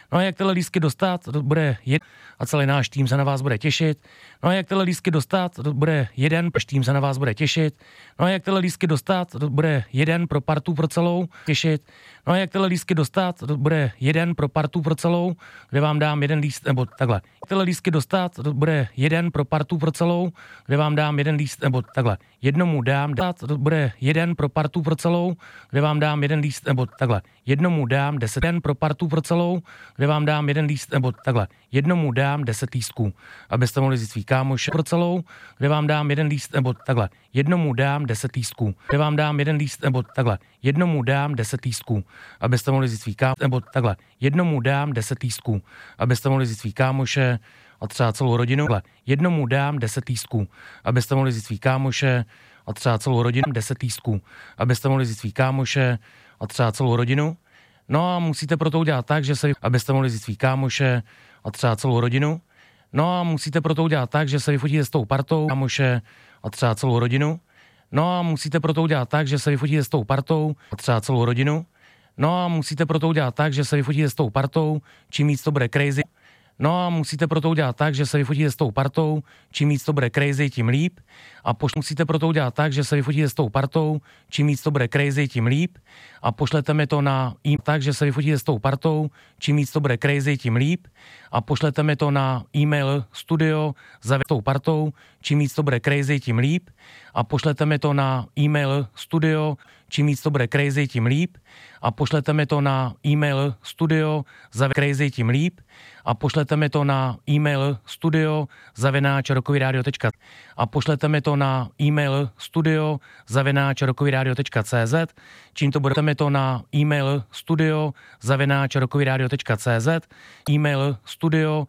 No a jak tyhle lístky dostat, to bude a celý náš tým se na vás bude těšit. No a jak tyhle lístky dostat, to bude jeden, tým se na vás bude těšit. No a jak tyhle lístky dostat, to bude jeden pro partu pro celou těšit. No a jak tyhle lístky dostat, to bude jeden pro partu pro celou, kde vám dám jeden líst, nebo takhle. Tyhle lístky dostat, to bude jeden pro partu pro celou, kde vám dám jeden líst, nebo takhle. Jednomu dám, to bude jeden pro partu pro celou, kde vám dám jeden líst, nebo takhle. Jednomu dám 10 pro partu pro celou, kde vám dám jeden líst, nebo takhle. Jednomu dám 10 lístků, abyste mohli zjistit svý kámoš pro celou, kde vám dám jeden líst, nebo takhle. Jednomu dám 10 lístků, kde vám dám jeden líst, nebo takhle. Jednomu dám 10 lístků, abyste mohli zjistit svý kámoš, nebo takhle. Jednomu dám 10 lístků, abyste mohli zjistit svý kámoše a třeba celou rodinu. Jednomu dám 10 lístků, abyste mohli zjistit svý kámoše a třeba celou rodinu. 10 lístků, abyste mohli zjistit svý kámoše a třeba celou rodinu. No a musíte proto udělat tak, že se, abyste mohli zjistit svý kámoše a třeba celou rodinu. No a musíte proto udělat tak, že se vyfotíte s tou partou kámoše a třeba celou rodinu. No a musíte proto udělat tak, že se vyfotíte s tou partou a třeba celou rodinu. No a musíte proto udělat tak, že se vyfotíte s tou partou, čím víc to bude crazy. No a musíte proto udělat tak, že se vyfotíte s tou partou, čím víc to bude crazy, tím líp. A musíte proto udělat tak, že se vyfotíte s tou partou, čím víc to bude crazy, tím líp. A pošlete mi to na tak, že se vyfotíte s tou partou, čím víc to bude crazy, tím líp. A pošlete mi to na e-mail studio za tou partou, čím víc to bude crazy, tím líp. A pošlete mi to na e-mail studio, čím víc to bude crazy, tím líp. A pošlete mi to na e-mail studio za crazy, tím líp. A pošlete mi to na e-mail studio @rockovyradio.cz a pošlete mi to na e-mail studio @rockovyradio.cz, čím to budete mi to na e-mail studio @rockovyradio.cz, e-mail studio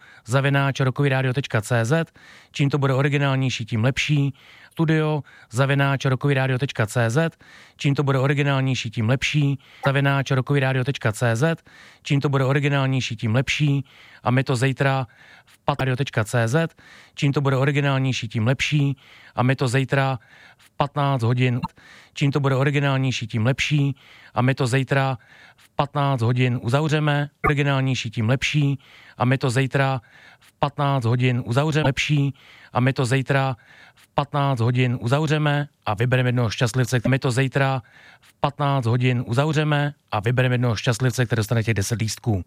@rockovyradio.cz, čím to bude originálnější, tím lepší. Studio @rockovyradio.cz, čím to bude originálnější, tím lepší. @rockovyradio.cz, čím to bude originálnější, tím lepší. A my to zítra v radio.cz, čím to bude originálnější, tím lepší. A my to zítra v 15 hodin, čím to bude originálnější, tím lepší. A my to zítra v 15 hodin uzavřeme, originálnější, tím lepší. A my to zítra v 15 hodin uzavřeme, lepší. A my to zítra v 15 hodin uzavřeme a vybereme jednoho šťastlivce. My to zítra v 15 hodin uzavřeme a vybereme jednoho šťastlivce, který dostane těch 10 lístků.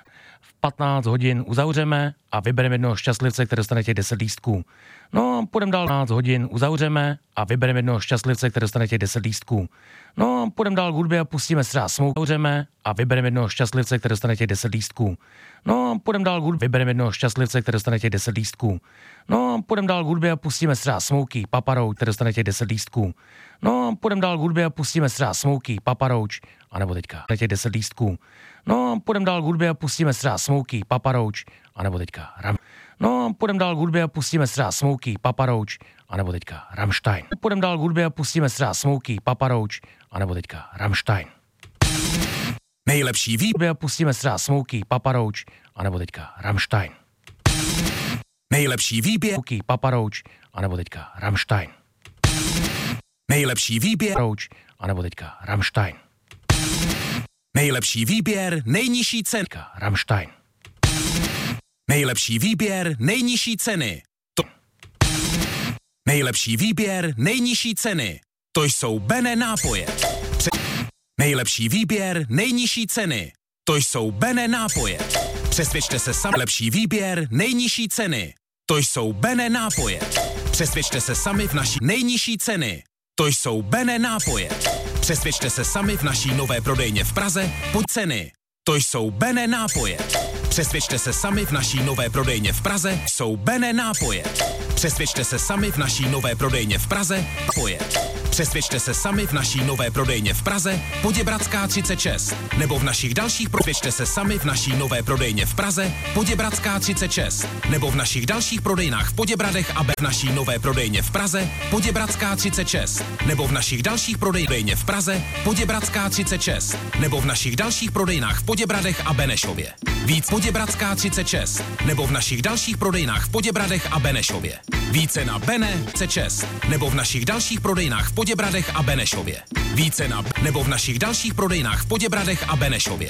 V 15 hodin uzavřeme a vybereme jednoho šťastlivce, který dostane těch 10 lístků. No, půjdeme dál, 15 hodin uzavřeme a vybereme jednoho šťastlivce, který dostane těch 10 lístků. No, půjdeme dál k hudbě a pustíme třeba Smoke, uzavřeme a vybereme jednoho šťastlivce, který dostane těch 10 lístků. No, půjdeme dál k hudbě, vybereme jednoho šťastlivce, který dostane těch 10 lístků. No, půjdeme dál k hudbě a pustíme třeba Smokey, Papa Roach, který dostane těch 10 lístků. No, půjdeme dál k hudbě a pustíme třeba Smokey, Papa Roach, anebo teďka těch 10 lístků. No, půjdeme dál k hudbě a pustíme třeba Smokey, Papa Roach, anebo teďka No, půjdeme dál k hudbě a pustíme třeba Smokey, Papa Roach, anebo teďka Rammstein. Půjdeme dál k hudbě a pustíme třeba Smokey, Papa Roach, anebo teďka Rammstein. Nejlepší výběr a pustíme třeba Smokey, Papa Roach, anebo teďka Rammstein. Nejlepší výběr Smokey, Papa Roach, anebo teďka Rammstein. Nejlepší výběr Roach, anebo teďka Rammstein. Nejlepší výběr, nejnižší ceny. Rammstein. Nejlepší výběr, nejnižší ceny. Nejlepší výběr, nejnižší ceny. To jsou Bene nápoje. Nejlepší výběr, nejnižší ceny. To jsou Bene nápoje. Přesvědčte se sami. Lepší výběr, nejnižší ceny. To jsou Bene nápoje. Přesvědčte se sami v naší nejnižší ceny. To jsou Bene nápoje. Přesvědčte se sami v naší nové prodejně v Praze. Pod ceny. To jsou Bene nápoje. Přesvědčte se sami v naší nové prodejně v Praze. Jsou Bene nápoje. Přesvědčte se sami v naší nové prodejně v Praze. Poje. Přesvědčte se sami v naší nové prodejně v Praze, Poděbradská 36, nebo v našich dalších přesvědčte se sami v naší nové prodejně v Praze, Poděbradská 36, nebo v našich dalších prodejnách v Poděbradech a v naší nové prodejně v Praze, Poděbradská 36, nebo v našich dalších prodejně v Praze, Poděbradská 36, nebo v našich dalších prodejnách v Poděbradech a Benešově. Víc Poděbradská 36, nebo v našich dalších prodejnách v Poděbradech a Benešově. Více na Bene 36, nebo v našich dalších prodejnách v Poděbradech a Benešově. Více na nebo v našich dalších prodejnách v Poděbradech a Benešově.